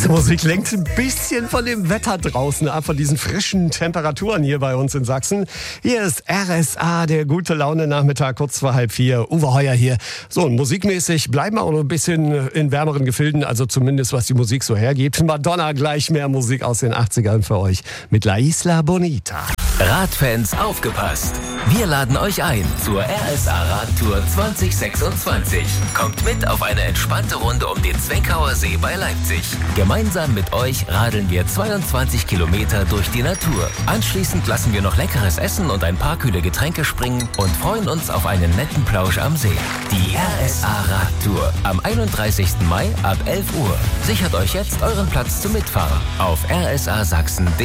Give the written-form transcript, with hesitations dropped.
Diese Musik lenkt ein bisschen von dem Wetter draußen ab, von diesen frischen Temperaturen hier bei uns in Sachsen. Hier ist RSA, der gute Laune-Nachmittag, kurz vor 3:30. Uwe Heuer hier. So, und musikmäßig bleiben wir auch noch ein bisschen in wärmeren Gefilden, also zumindest was die Musik so hergibt. Madonna, gleich mehr Musik aus den 80ern für euch mit La Isla Bonita. Radfans, aufgepasst! Wir laden euch ein zur RSA Radtour 2026. Kommt mit auf eine entspannte Runde um den Zweckauer See bei Leipzig. Gemeinsam mit euch radeln wir 22 Kilometer durch die Natur. Anschließend lassen wir noch leckeres Essen und ein paar kühle Getränke springen und freuen uns auf einen netten Plausch am See. Die RSA Radtour am 31. Mai ab 11 Uhr. Sichert euch jetzt euren Platz zum Mitfahren auf rsasachsen.de.